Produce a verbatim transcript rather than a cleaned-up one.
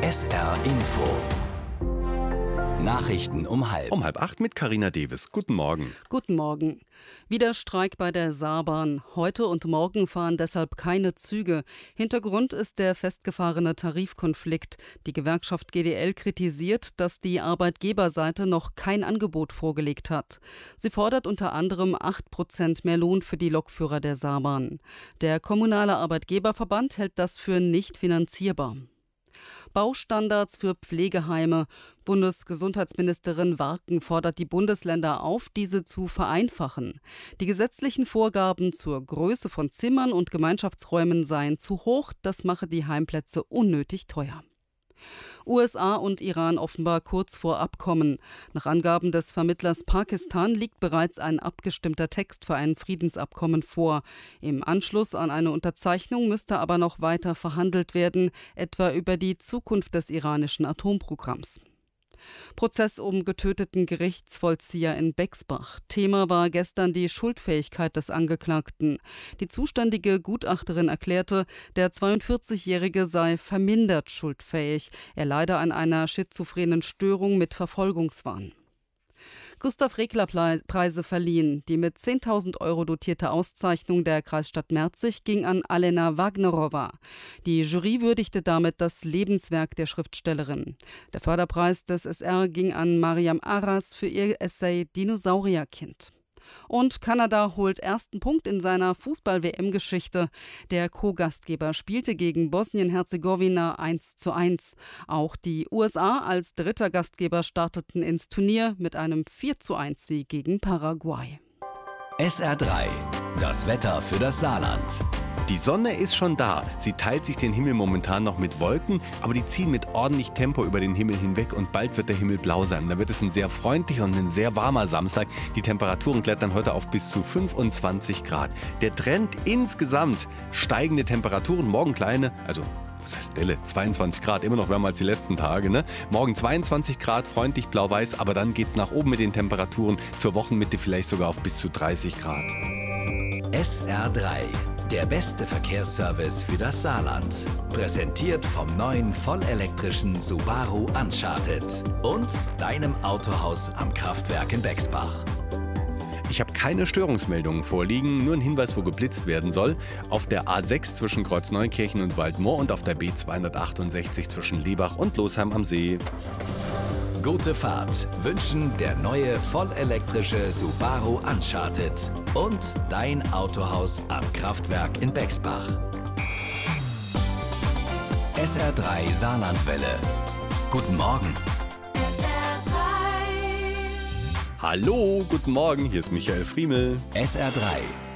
S R Info. Nachrichten um halb. Um halb acht mit Carina Davis. Guten Morgen. Guten Morgen. Wieder Streik bei der Saarbahn. Heute und morgen fahren deshalb keine Züge. Hintergrund ist der festgefahrene Tarifkonflikt. Die Gewerkschaft G D L kritisiert, dass die Arbeitgeberseite noch kein Angebot vorgelegt hat. Sie fordert unter anderem acht Prozent mehr Lohn für die Lokführer der Saarbahn. Der kommunale Arbeitgeberverband hält das für nicht finanzierbar. Baustandards für Pflegeheime. Bundesgesundheitsministerin Warken fordert die Bundesländer auf, diese zu vereinfachen. Die gesetzlichen Vorgaben zur Größe von Zimmern und Gemeinschaftsräumen seien zu hoch, das mache die Heimplätze unnötig teuer. U S A und Iran offenbar kurz vor Abkommen. Nach Angaben des Vermittlers Pakistan liegt bereits ein abgestimmter Text für ein Friedensabkommen vor. Im Anschluss an eine Unterzeichnung müsste aber noch weiter verhandelt werden, etwa über die Zukunft des iranischen Atomprogramms. Prozess um getöteten Gerichtsvollzieher in Bexbach. Thema war gestern die Schuldfähigkeit des Angeklagten. Die zuständige Gutachterin erklärte, der zweiundvierzigjährige sei vermindert schuldfähig. Er leide an einer schizophrenen Störung mit Verfolgungswahn. Gustav-Regler-Preise verliehen. Die mit zehntausend Euro dotierte Auszeichnung der Kreisstadt Merzig ging an Alena Wagnerowa. Die Jury würdigte damit das Lebenswerk der Schriftstellerin. Der Förderpreis des S R ging an Mariam Aras für ihr Essay Dinosaurierkind. Und Kanada holt ersten Punkt in seiner Fußball-W M-Geschichte. Der Co-Gastgeber spielte gegen Bosnien-Herzegowina eins zu eins. Auch die U S A als dritter Gastgeber starteten ins Turnier mit einem vier zu eins Sieg gegen Paraguay. S R drei. Das Wetter für das Saarland. Die Sonne ist schon da. Sie teilt sich den Himmel momentan noch mit Wolken, aber die ziehen mit ordentlich Tempo über den Himmel hinweg und bald wird der Himmel blau sein. Da wird es ein sehr freundlicher und ein sehr warmer Samstag. Die Temperaturen klettern heute auf bis zu fünfundzwanzig Grad. Der Trend insgesamt steigende Temperaturen, morgen kleine, also was heißt Delle? zweiundzwanzig Grad, immer noch wärmer als die letzten Tage. Ne? Morgen zweiundzwanzig Grad, freundlich blau-weiß, aber dann geht's nach oben mit den Temperaturen. Zur Wochenmitte vielleicht sogar auf bis zu dreißig Grad. S R drei. Der beste Verkehrsservice für das Saarland. Präsentiert vom neuen vollelektrischen Subaru Uncharted und deinem Autohaus am Kraftwerk in Bexbach. Ich habe keine Störungsmeldungen vorliegen, nur ein Hinweis, wo geblitzt werden soll. Auf der A sechs zwischen Kreuzneunkirchen und Waldmoor und auf der B zweihundertachtundsechzig zwischen Lebach und Losheim am See. Gute Fahrt wünschen der neue vollelektrische Subaru Uncharted und dein Autohaus am Kraftwerk in Bexbach. S R drei Saarlandwelle. Guten Morgen. S R drei. Hallo, guten Morgen, hier ist Michael Friemel. S R drei.